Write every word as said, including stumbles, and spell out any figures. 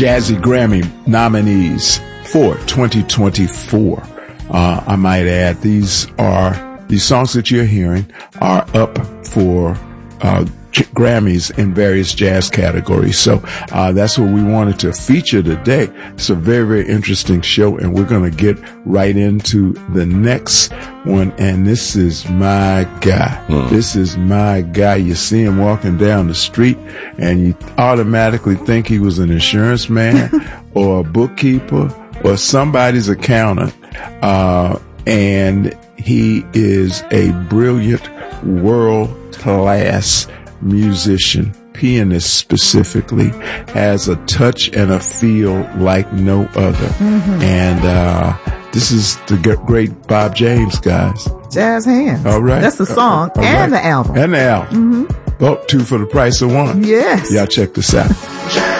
Jazzy Grammy nominees for twenty twenty-four. Uh, I might add, these are, these songs that you're hearing are up for, uh, Grammys in various jazz categories. So, uh, that's what we wanted to feature today. It's a very, very interesting show, and we're going to get right into the next one. And this is my guy. Mm. This is my guy. You see him walking down the street and you automatically think he was an insurance man or a bookkeeper or somebody's accountant. Uh, and he is a brilliant world-class musician, pianist specifically, has a touch and a feel like no other. Mm-hmm. And uh this is the g- great Bob James, guys. Jazz Hands. All right. That's the song uh, and right. the album. And the album. Mm-hmm. Oh, two for the price of one. Yes. Y'all check this out.